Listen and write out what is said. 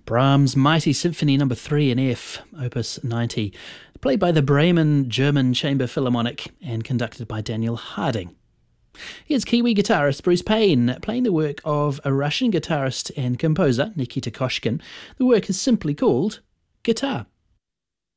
Brahms' Mighty Symphony No. 3 in F, Opus 90, played by the Bremen German Chamber Philharmonic and conducted by Daniel Harding. Here's Kiwi guitarist Bruce Payne playing the work of a Russian guitarist and composer, Nikita Koshkin. The work is simply called Guitar.